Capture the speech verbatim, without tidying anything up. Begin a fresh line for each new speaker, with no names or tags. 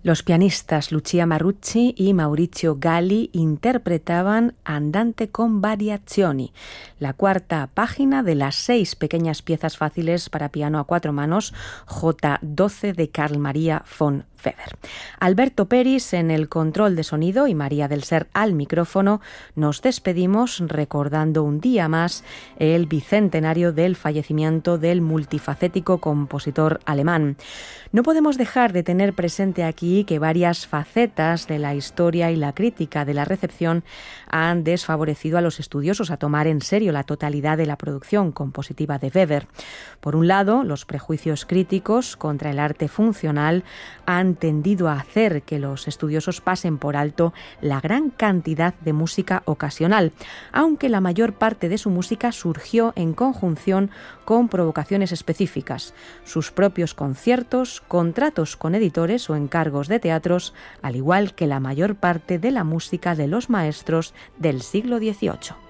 Los pianistas Lucia Marrucci y Maurizio Galli interpretaban Andante con variazioni, la cuarta página de las seis pequeñas piezas fáciles para piano a cuatro manos J doce de Carl Maria von Weber. Alberto Peris en el control de sonido y María del Ser al micrófono. Nos despedimos recordando un día más el bicentenario del fallecimiento del multifacético compositor alemán. No podemos dejar de tener presente aquí que varias facetas de la historia y la crítica de la recepción han desfavorecido a los estudiosos a tomar en serio la totalidad de la producción compositiva de Weber. Por un lado, los prejuicios críticos contra el arte funcional han tendido a hacer que los estudiosos pasen por alto la gran cantidad de música ocasional, aunque la mayor parte de su música surgió en conjunción con provocaciones específicas, sus propios conciertos, contratos con editores o encargos de teatros, al igual que la mayor parte de la música de los maestros del siglo dieciocho.